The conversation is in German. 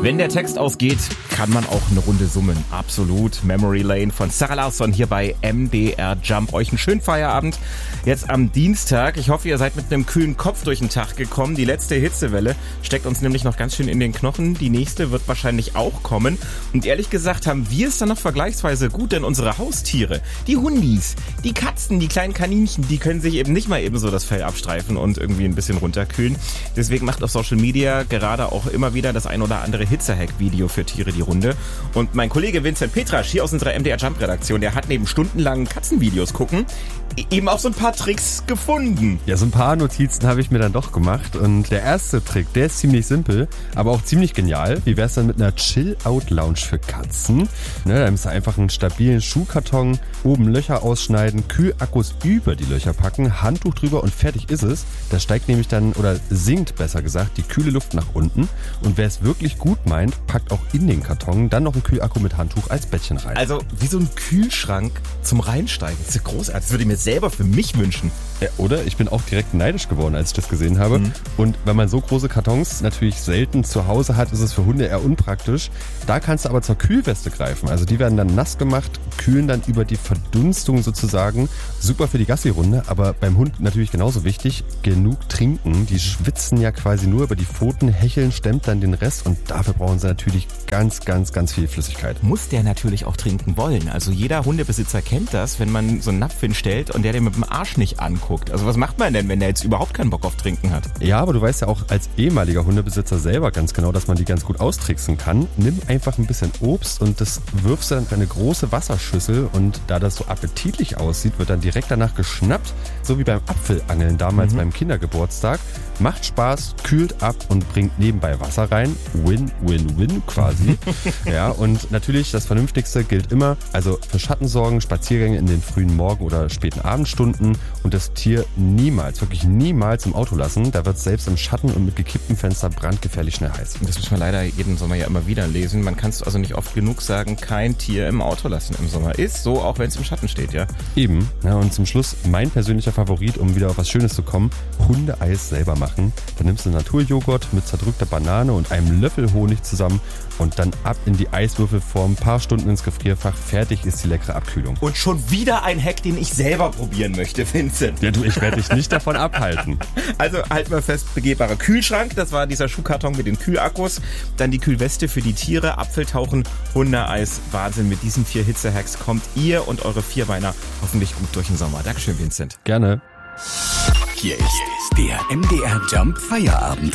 Wenn der Text ausgeht, kann man auch eine Runde summen. Absolut. Memory Lane von Sarah Larsson hier bei MDR Jump. Euch einen schönen Feierabend jetzt am Dienstag. Ich hoffe, ihr seid mit einem kühlen Kopf durch den Tag gekommen. Die letzte Hitzewelle steckt uns nämlich noch ganz schön in den Knochen. Die nächste wird wahrscheinlich auch kommen. Und ehrlich gesagt haben wir es dann noch vergleichsweise gut, denn unsere Haustiere, die Hundis, die Katzen, die kleinen Kaninchen, die können sich eben nicht mal eben so das Fell abstreifen und irgendwie ein bisschen runterkühlen. Deswegen macht auf Social Media gerade auch immer wieder das ein oder andere Hitzehack-Video für Tiere die Runde. Und mein Kollege Vincent Petrasch hier aus unserer MDR Jump-Redaktion, der hat neben stundenlangen Katzenvideos gucken, eben auch so ein paar Tricks gefunden. Ja, so ein paar Notizen habe ich mir dann doch gemacht. Und der erste Trick, der ist ziemlich simpel, aber auch ziemlich genial. Wie wär's dann mit einer Chill-Out-Lounge für Katzen? Ne, da müsst ihr einfach einen stabilen Schuhkarton, oben Löcher ausschneiden, Kühlakkus über die Löcher packen, Handtuch drüber und fertig ist es. Da steigt nämlich dann, oder sinkt besser gesagt, die kühle Luft nach unten. Und wer es wirklich gut meint, packt auch in den Karton dann noch einen Kühlakku mit Handtuch als Bettchen rein. Also wie so ein Kühlschrank zum Reinsteigen. Das ist ja großartig. Das würde ich mir selber für mich wünschen. Ja, oder? Ich bin auch direkt neidisch geworden, als ich das gesehen habe. Und wenn man so große Kartons natürlich selten zu Hause hat, ist es für Hunde eher unpraktisch. Da kannst du aber zur Kühlweste greifen. Also die werden dann nass gemacht, kühlen dann über die Verdunstung sozusagen. Super für die Gassi-Runde, aber beim Hund natürlich genauso wichtig, genug trinken. Die schwitzen ja quasi nur über die Pfoten, Hecheln stemmt dann den Rest und dafür brauchen sie natürlich ganz, ganz, ganz viel Flüssigkeit. Muss der natürlich auch trinken wollen. Also jeder Hundebesitzer kennt das, wenn man so einen Napf hinstellt und der mit dem Arsch nicht anguckt. Also was macht man denn, wenn der jetzt überhaupt keinen Bock auf Trinken hat? Ja, aber du weißt ja auch als ehemaliger Hundebesitzer selber ganz genau, dass man die ganz gut austricksen kann. Nimm einfach ein bisschen Obst und das wirfst du dann in eine große Wasserschüssel und da das so appetitlich aussieht, wird dann direkt danach geschnappt, so wie beim Apfelangeln damals beim Kindergeburtstag. Macht Spaß, kühlt ab und bringt nebenbei Wasser rein. Win, win, win quasi. Ja, und natürlich das Vernünftigste gilt immer, also für Schatten sorgen, Spaziergänge in den frühen Morgen- oder späten Abendstunden und das Tier niemals, wirklich niemals im Auto lassen. Da wird es selbst im Schatten und mit gekipptem Fenster brandgefährlich schnell heiß. Das müssen wir leider jeden Sommer ja immer wieder lesen. Man kann es also nicht oft genug sagen, kein Tier im Auto lassen im Sommer. Ist so, auch wenn es im Schatten steht, ja? Eben. Ja, und zum Schluss mein persönlicher Favorit, um wieder auf was Schönes zu kommen, Hundeeis selber machen. Dann nimmst du Naturjoghurt mit zerdrückter Banane und einem Löffel Honig zusammen und dann ab in die Eiswürfelform, ein paar Stunden ins Gefrierfach, fertig ist die leckere Abkühlung. Und schon wieder ein Hack, den ich selber probieren möchte, Vincent. Ja du, ich werde dich nicht davon abhalten. Also halt mal fest, begehbarer Kühlschrank, das war dieser Schuhkarton mit den Kühlakkus, dann die Kühlweste für die Tiere, Apfeltauchen, Hundeeis, Wahnsinn. Mit diesen 4 Hitzehacks kommt ihr und eure Vierbeiner hoffentlich gut durch den Sommer. Dankeschön, Vincent. Gerne. Hier ist der MDR Jump Feierabend.